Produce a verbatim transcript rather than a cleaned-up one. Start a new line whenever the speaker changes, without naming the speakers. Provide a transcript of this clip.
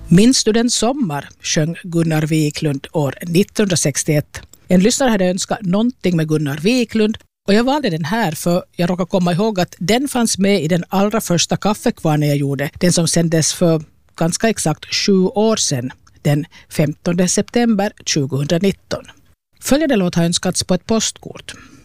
Minns du den sommar, sjöng Gunnar Wiklund år nittonhundrasextioett. En lyssnare hade önskat någonting med Gunnar Wiklund och jag valde den här för jag råkar komma ihåg att den fanns med i den allra första kaffekvarnen jag gjorde. Den som sändes för ganska exakt sju år sedan, den femtonde september tjugonitton. Följande låt har önskats på ett postkort.